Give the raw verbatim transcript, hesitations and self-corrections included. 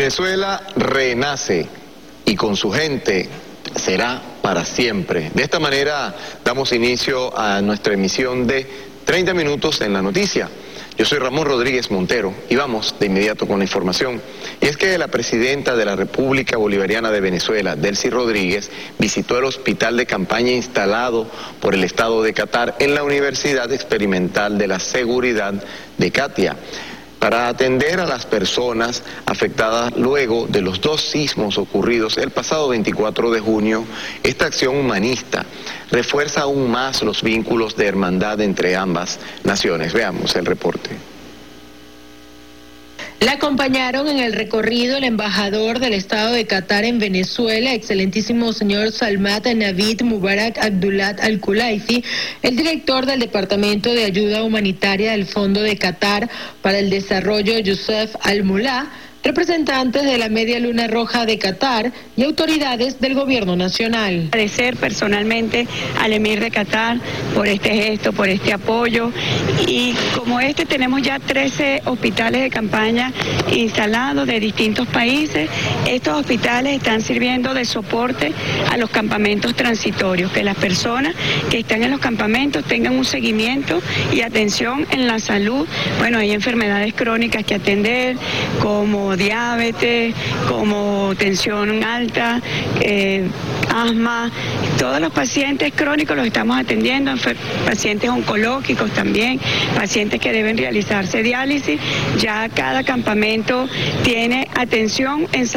Venezuela renace y con su gente será para siempre. De esta manera damos inicio a nuestra emisión de treinta minutos en la noticia. Yo soy Ramón Rodríguez Montero y vamos de inmediato con la información. Y es que la presidenta de la República Bolivariana de Venezuela, Delcy Rodríguez, visitó el hospital de campaña instalado por el Estado de Qatar en la Universidad Experimental de la Seguridad de Katia, para atender a las personas afectadas luego de los dos sismos ocurridos el pasado veinticuatro de junio. Esta acción humanista refuerza aún más los vínculos de hermandad entre ambas naciones. Veamos el reporte. La acompañaron en el recorrido el embajador del Estado de Qatar en Venezuela, excelentísimo señor Salmat Navid Mubarak Abdullah Al-Khulaifi, el director del Departamento de Ayuda Humanitaria del Fondo de Qatar para el Desarrollo, Youssef Al-Mullah, representantes de la Media Luna Roja de Qatar y autoridades del gobierno nacional. Agradecer personalmente al emir de Qatar por este gesto, por este apoyo, y como este tenemos ya trece hospitales de campaña instalados de distintos países. Estos hospitales están sirviendo de soporte a los campamentos transitorios, que las personas que están en los campamentos tengan un seguimiento y atención en la salud. Bueno, hay enfermedades crónicas que atender, como diabetes, como tensión alta, eh, asma. Todos los pacientes crónicos los estamos atendiendo, pacientes oncológicos también, pacientes que deben realizarse diálisis. Ya cada campamento tiene atención en